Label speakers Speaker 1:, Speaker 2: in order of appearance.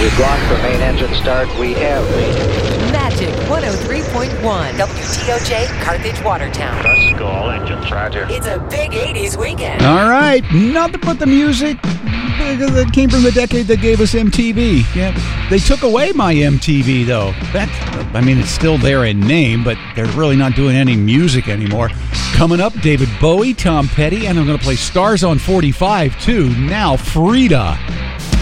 Speaker 1: We've gone for main engine start. We have.
Speaker 2: Magic 103.1 WTOJ Carthage Watertown.
Speaker 1: Let's go, all engines. Roger.
Speaker 2: It's a big 80s weekend.
Speaker 3: All right, nothing but the music that came from the decade that gave us MTV. Yeah, they took away my MTV, though. It's still there in name, but they're really not doing any music anymore. Coming up, David Bowie, Tom Petty, and I'm going to play Stars on 45, too. Now, Frida.